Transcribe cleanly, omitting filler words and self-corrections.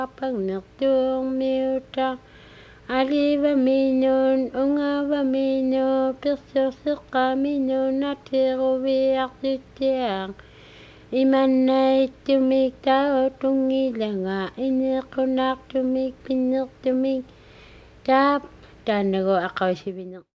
Pagnertung miuta aliva minun ungava minu pirsirsiqa minu natiruviartitiang imannaittumik tautungilanga iniqunartumik pinnertumik taap taannagu aqausivineq